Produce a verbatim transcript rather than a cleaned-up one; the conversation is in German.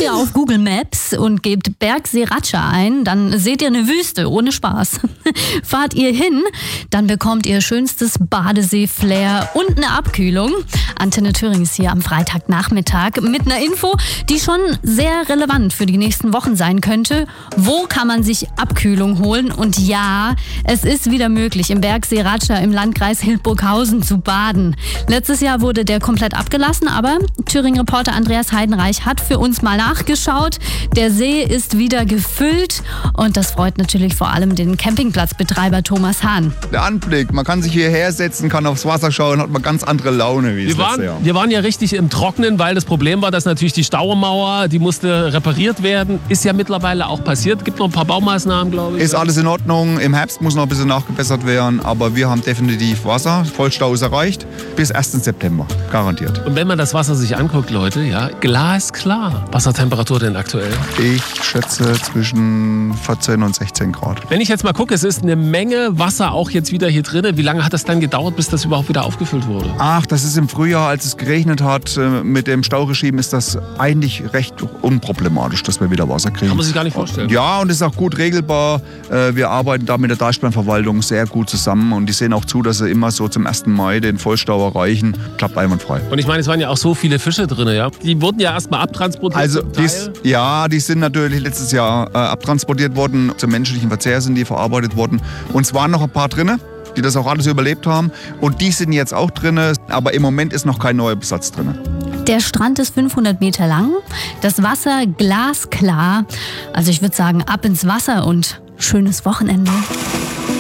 ihr auf Google Maps und gebt Bergsee Ratscha ein, dann seht ihr eine Wüste, ohne Spaß. Fahrt ihr hin, dann bekommt ihr schönstes Badesee-Flair und eine Abkühlung. Antenne Thüringen ist hier am Freitagnachmittag mit einer Info, die schon sehr relevant für die nächsten Wochen sein könnte. Wo kann man sich Abkühlung holen? Und ja, es ist wieder möglich, im Bergsee Ratscha im Landkreis Hildburghausen zu baden. Letztes Jahr wurde der komplett abgelassen, aber Thüringen-Reporter Andreas Heidenreich hat für uns mal nachgeschaut. Der See ist wieder gefüllt und das freut natürlich vor allem den Campingplatzbetreiber Thomas Hahn. Der Anblick, man kann sich hierher setzen, kann aufs Wasser schauen, hat man ganz andere Laune. Wie wir, waren, wir waren ja richtig im Trockenen, weil das Problem war, dass natürlich die Staumauer, die musste repariert werden. Ist ja mittlerweile auch passiert. Gibt noch ein paar Baumaßnahmen, glaube ich. Ist alles in Ordnung. Im Herbst muss noch ein bisschen nachgebessert werden, aber wir haben definitiv Wasser. Vollstau ist erreicht. Bis ersten September, garantiert. Und wenn man das Wasser sich anguckt, Leute, ja, glasklar. Wassertemperatur denn aktuell? Ich schätze zwischen vierzehn und sechzehn Grad. Wenn ich jetzt mal gucke, es ist eine Menge Wasser auch jetzt wieder hier drin. Wie lange hat das dann gedauert, bis das überhaupt wieder aufgefüllt wurde? Ach, das ist im Frühjahr, als es geregnet hat. Mit dem Stauregime ist das eigentlich recht unproblematisch, dass wir wieder Wasser kriegen. Kann man sich gar nicht vorstellen. Ja, und es ist auch gut regelbar. Wir arbeiten da mit der Deichplanverwaltung sehr gut zusammen und die sehen auch zu, dass sie immer so zum ersten Mai den Vollstau erreichen. Klappt einwandfrei. Und ich meine, es waren ja auch so viele Fische drin, ja? Die wurden ja erstmal abtransportiert. Also, dies, ja, die sind natürlich letztes Jahr äh, abtransportiert worden. Zum menschlichen Verzehr sind die verarbeitet worden. Und es waren noch ein paar drin, die das auch alles überlebt haben. Und die sind jetzt auch drin, aber im Moment ist noch kein neuer Besatz drin. Der Strand ist fünfhundert Meter lang, das Wasser glasklar. Also ich würde sagen, ab ins Wasser und schönes Wochenende.